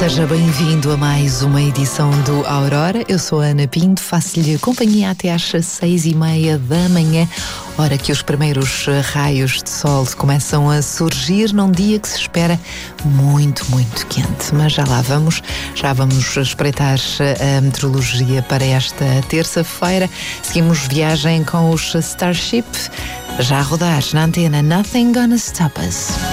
Seja bem-vindo a mais uma edição do Aurora. Eu sou a Ana Pinto, faço-lhe companhia até às 6:30 da manhã, hora que os primeiros raios de sol começam a surgir num dia que se espera muito, muito quente. Mas já vamos espreitar a meteorologia para esta terça-feira. Seguimos viagem com os Starship, já a rodar na antena Nothing Gonna Stop Us.